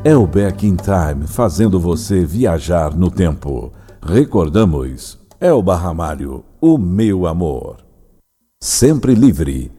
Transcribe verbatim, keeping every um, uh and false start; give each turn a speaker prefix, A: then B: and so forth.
A: É o Back in Time fazendo você viajar no tempo. Recordamos, Elba Ramalho, o meu amor. Sempre livre,